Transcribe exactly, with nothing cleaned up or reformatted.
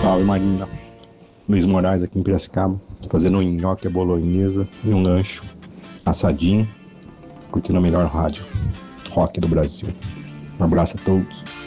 Salve, Marina. Luiz Moraes aqui em Piracicaba, fazendo um nhoque à bolonhesa e um lancho assadinho, curtindo a melhor rádio rock do Brasil. Um abraço a todos.